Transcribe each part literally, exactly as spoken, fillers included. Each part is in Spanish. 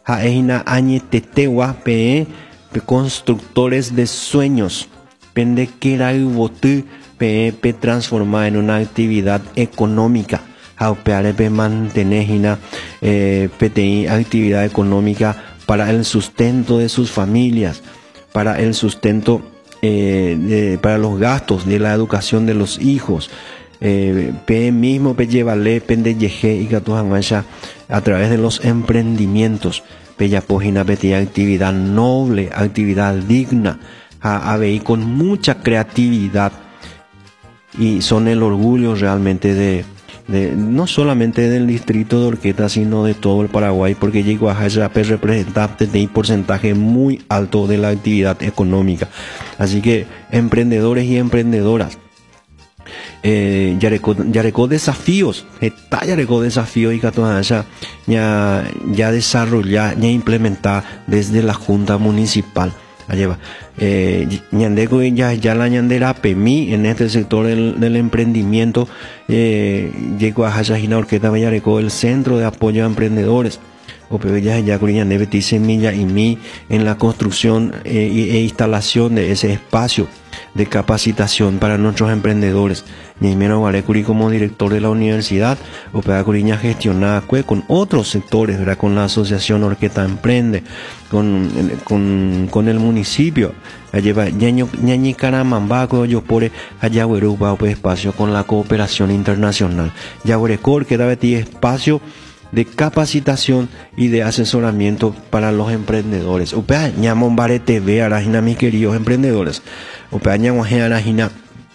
Jaina añetetewa pe constructores de sueños. Pende que era botu pe pe transformar en una actividad económica. Jaupeare pe mantener hina eh, pe actividad económica para el sustento de sus familias, para el sustento eh, de, para los gastos de la educación de los hijos. Eh, pe mismo pe llevarle pende yeje y gatujanguacha a través de los emprendimientos. Pe ya pojina pe actividad noble, actividad digna. A, a ver, con mucha creatividad, y son el orgullo realmente de, de no solamente del distrito de Horqueta, sino de todo el Paraguay, porque Yeguajaya representa un porcentaje muy alto de la actividad económica. Así que emprendedores y emprendedoras, eh, yarecó desafíos, está yarecó desafíos y Catoanja ya, ya desarrollar, ya implementar desde la Junta Municipal. Allá eh, ñandeco ya ya la ñandera pemi en este sector del, del emprendimiento eh, llegó a Hayajina Horqueta Bellareco, el centro de apoyo a emprendedores o ya ya ñande semilla y mi en la construcción eh, e instalación de ese espacio de capacitación para nuestros emprendedores. Ñimeno Guarecuri como director de la universidad, Opea Curiña gestionada con otros sectores, ¿verdad? Con la asociación Horqueta Emprende, con, con, con el municipio, lleva Ñañi Caramambaco, yo por allá espacio con la cooperación internacional. Yaguarecor que da espacio de capacitación y de asesoramiento para los emprendedores. Opea Ñamombare T V, Arajina, mis queridos emprendedores. Opea Ñamoje Arajina.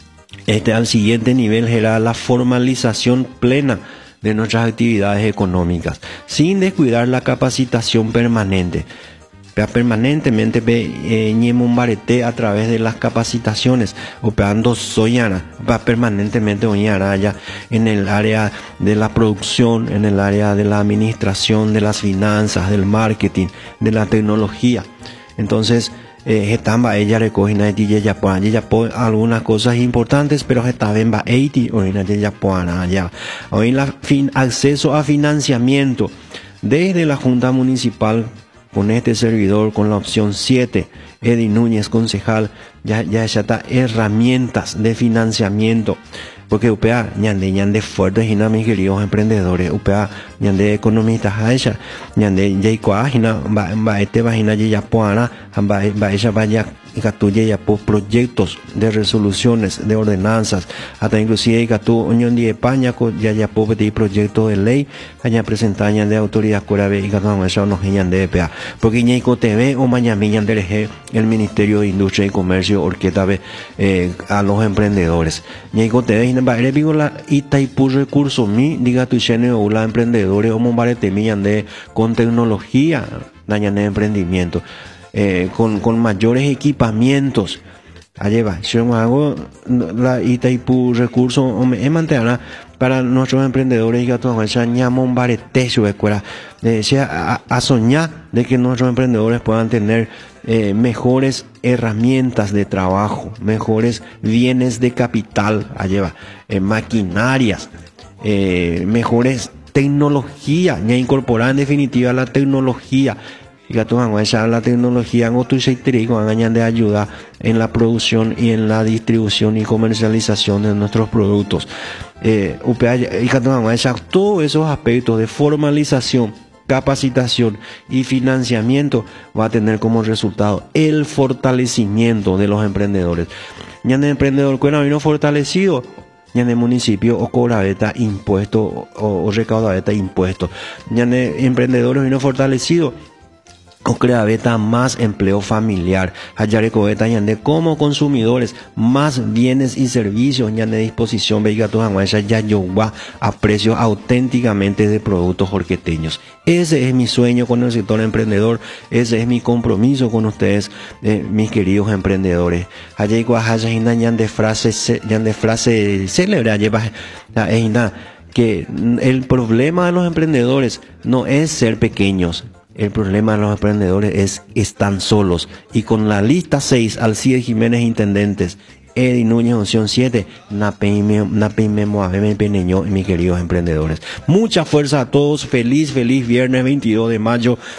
Este al siguiente nivel será la formalización plena de nuestras actividades económicas, sin descuidar la capacitación permanente. Permanentemente ñemumbarete a través de las capacitaciones, operando soyana, permanentemente oñara ya en el área de la producción, en el área de la administración, de las finanzas, del marketing, de la tecnología. Entonces, estamba ella recogina de ya ya ya algunas cosas importantes, pero está bien va eighty o en ya ya hoy la fin acceso a financiamiento desde la Junta Municipal con este servidor con la opción siete, Edi Núñez concejal, ya ya ya está herramientas de financiamiento. Porque upea ñande ñande fuertes hina mis queridos emprendedores, upea ñande economistas aisha, ñande yaikoa hina ba ba este vagina ya poana, ba ba ella vaya gatuye ya por proyectos de resoluciones, de ordenanzas, hasta inclusive gatu unión de España ya ya por pedir proyectos de ley, allá presentar de autoridad corabe y gatu eso no ñande pea, porque ñeiko T V o mañana ñande el Ministerio de Industria y Comercio Horqueta eh, a los emprendedores. Ñeiko T V Baile la Itaipú recurso mi diga tu chene o la emprendedores o mombarete millan de con tecnología dañan de emprendimiento eh, con, con mayores equipamientos. Allá va, yo hago la Itaipú recurso o me mantenerá para nuestros emprendedores y gatos ñamon barete su escuela eh, sea a, a soñar de que nuestros emprendedores puedan tener eh, mejores herramientas de trabajo, mejores bienes de capital, allá va, eh, maquinarias, eh, mejores tecnología, ya incorporar en definitiva la tecnología. Y que la tecnología en otro sector de ayuda en la producción y en la distribución y comercialización de nuestros productos. Eh, y que todos esos aspectos de formalización, capacitación y financiamiento va a tener como resultado el fortalecimiento de los emprendedores. Ya en el emprendedor cuena vino fortalecido. Ya en el municipio o cobra beta impuesto o, o recauda beta impuesto. Ya en el emprendedor vino fortalecido. O crea beta más empleo familiar. Hayareco beta ñande como consumidores más bienes y servicios ñande de disposición veigatos anguacha ya yowa a precios auténticamente de productos horqueteños. Ese es mi sueño con el sector emprendedor. Ese es mi compromiso con ustedes, eh, mis queridos emprendedores. Hayareco haya ñande frase ñande frase célebre lleva que el problema de los emprendedores no es ser pequeños. El problema de los emprendedores es están solos. Y con la lista seis, Alcide Jiménez Intendentes, Edi Núñez Opción siete, Napeime Moabeme Peneño y mis queridos emprendedores. Mucha fuerza a todos. Feliz, feliz viernes veintidós de mayo